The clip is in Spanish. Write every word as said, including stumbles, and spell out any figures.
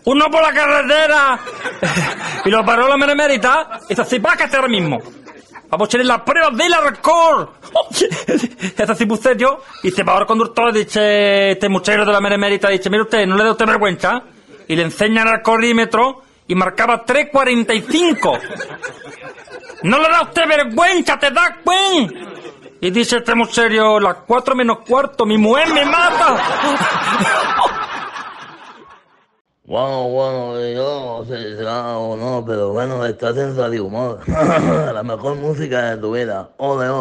uno por la carretera. Y lo paró la meremérita y dice así, bájate ahora mismo. Vamos a echarle las pruebas del alcohol. Está así muy serio. Y se va al conductor y dice, este muchacho de la meremérita, dice, mire usted, ¿no le da usted vergüenza? Y le enseñan el alcoholímetro y marcaba tres cuarenta y cinco. ¿No le da usted vergüenza? ¿Te das cuenta? Y dice este muy serio, las cuatro menos cuarto, mi mujer me mata. Bueno, bueno, yo no sé si será o no, pero bueno, estás en Radio Humor. La mejor música de tu vida. Ole, ole.